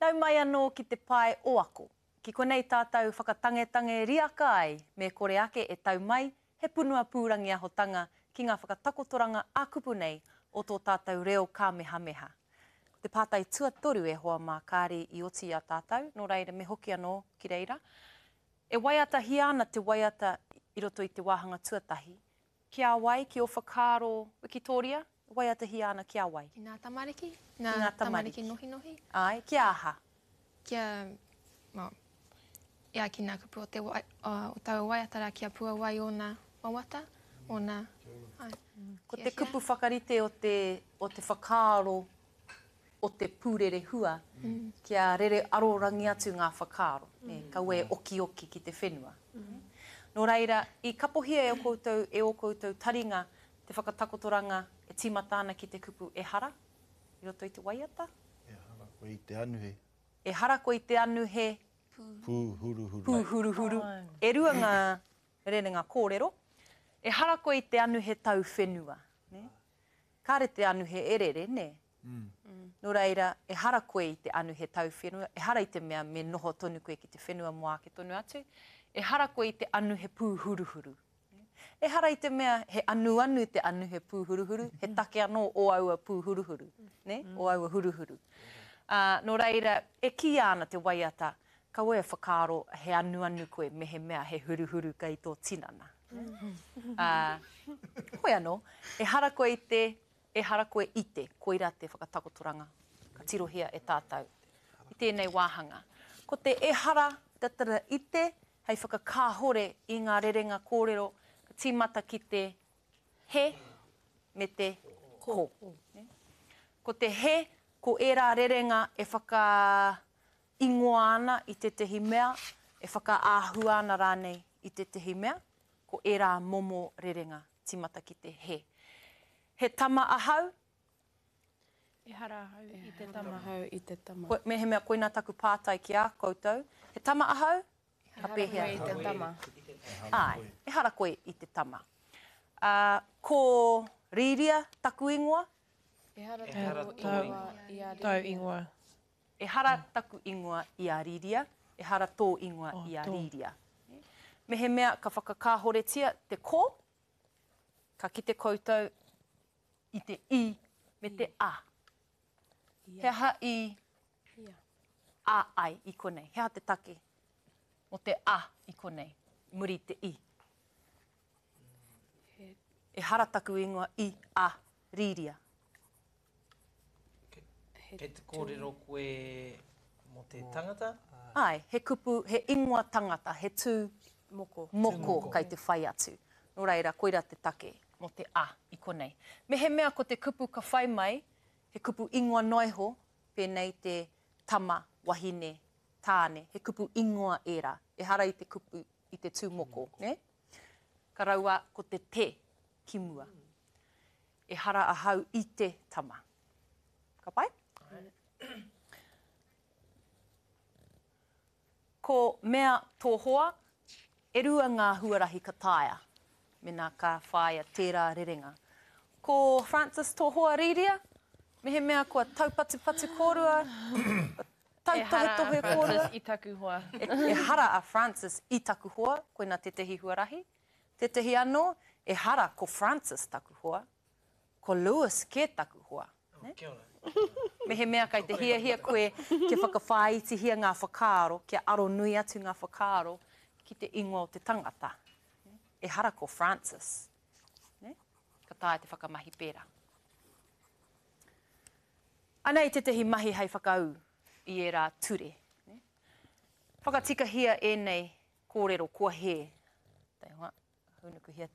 Tau mai anō ki te pai o ako. Ki konei tātou whakatangetange riaka ai, me kore ake e tau mai, he punua pūrangi ahotanga ki ngā whakatakotoranga ākupu nei o tō tātou reo kāmehameha. Te pātai tuatoru e hoa mā kāre i oti a tātou, nō reira me hoki anō ki reira. E waiata hi ana te waiata i roto i te wāhanga tuatahi. Kia wai, ki o whakaaro Wikitoria, waiata hi ana kia wai. Ki ngā tamariki, ngā tamariki nohi nohi. Ai, kia aha. Kia, ia ki ngā kupu o, o tau waiatara kia pua wai o ngā mawata, o ngā... Ko te kupu whakarite o te whakaaro o te pūrere hua, kia rere arorangi atu ngā whakaaro, ka ue oki ki te whenua. Nō reira, i kapohia e o koutou taringa te whakatakotoranga e tīmata ana ki te kupu e hara, i roto i te waiata. E hara koe i te anuhe. E hara koe i te anuhe. Pūhuruhuru. Pūhuruhuru. E rua ngā rerenga kōrero. E hara koe i te anuhe tau whenua. Kāre te anuhe e rere, ne? Nō reira, e hara koe i te anuhe tau whenua. E hara i te mea me noho tonu koe ki te whenua moa ke tonu atu. E hara koe i te anuhe pūhuruhuru. E hara i te mea he anu te anuhe pūhuruhuru. He take anō o aua pūhuruhuru. Ne? O aua huruhuru. Nō reira, e ki ana te waiata, ka ue whakaaro he anu koe me he mea he huruhuru ka i tō tinana. Hoi anō, e hara koe i te, koira te whakatakotoranga, ka tirohia e tātou, i tēnei wāhanga. Ko te e hara, tatara i te, hei whakakāhore i ngā rerenga kōrero, ka tīmata ki te he me te ko. Ko te he, ko e rā rerenga e whakaingoa ana i te tehi mea, e whakaahua ana rānei i te tehi mea, ko e rā momo rerenga tīmata ki te he. He tama ahau. E hara ahau i te tama. I te tama. Me he mea koina taku pātai ki a koutou. He tama ahau. E hara koe i te tama. Ai, e hara koe i te tama. Ko rīria taku ingoa. E hara tau ingoa. E hara taku ingoa i a rīria. E hara tō ingoa i a rīria. Me he mea ka whakakāhoretia te ko. Ka ki te koutou i te i me te a. He aha i a ai i konei. He aha te take o te a i konei. Muri te i. E hara taku ingoa i a rīria. He te kōrero koe mo te tangata? Ai, he kupu, he ingoa tangata, he tū moko kai te whai atu. Nō reira, koira te take mo te a i konei. Me he mea ko te kupu ka whai mai, he kupu ingoa noiho, pēnei te tama, wahine, tāne, he kupu ingoa era. E hara i te kupu i te tūmoko, ne? Ka raua ko te ki mua. E hara ahau i te tama. Ka pai? Ko mea tōhoa, e rua ngā huarahi ka taia, mena ka whaia tērā rerenga. Ko Francis tōhoa rīria, me he mea kua taupatu kōrua, tautahe tohe kōrua. E hara a Francis i taku hoa. E hara a Francis i taku hoa, koina te tehi huarahi. Te tehi anō, e hara ko Francis taku hoa, ko Lewis ke taku hoa. Kia ora. Me he mea kai te hia koe ke whakawhāiti ngā whakaaro, kia aro nui atu ngā whakaaro ki te ingoa o te tangata. E hara ko Francis. Ka tae te whakamahi pēra. Anei te tehi mahi hei whakau i e rā ture. Whakatika hia e nei kōrero kua he. Tai hoa, haunuku hia